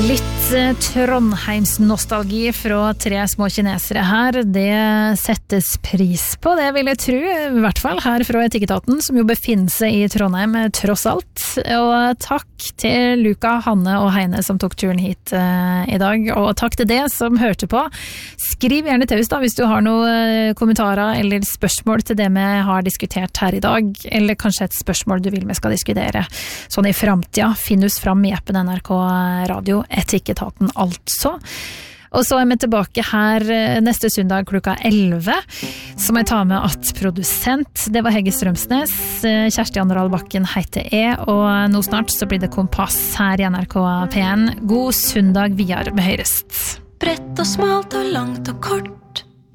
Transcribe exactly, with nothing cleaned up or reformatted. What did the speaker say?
Litt Trondheims nostalgi fra tre små kinesere her, det settes pris på, det vil jeg tro, i hvert fall her fra Etikketaten, som jo befinner seg i Trondheim tross alt. Og takk til Luka, Hanne og Heine som tok turen hit uh, i dag, og takk til deg som hørte på. Skriv gjerne til oss da, hvis du har noen kommentarer eller spørsmål til det vi har diskutert her i dag, eller kanskje et spørsmål du vil vi skal diskutere sånn i fremtiden. Finn oss fram i appen N R K Radio, Etikketaten altså. Og så er vi tilbake her neste søndag klokka elleve, som jeg tar med at produsent, det var Hegge Strømsnes, Kjersti Andral Bakken heter jeg, og nå snart så blir det Kompass her i N R K P N. God søndag videre med høyrest. Brett og smalt og langt og kort.